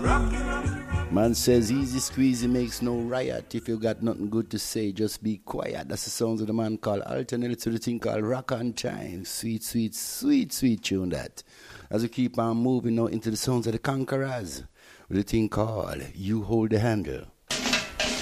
Man says easy squeezy makes no riot. If you got nothing good to say, just be quiet. That's the sounds of the man called Alternate to the thing called Rock and Chime. Sweet, sweet, sweet, sweet tune that. As we keep on moving now into the sounds of the Conquerors with the thing called You Hold the Handle.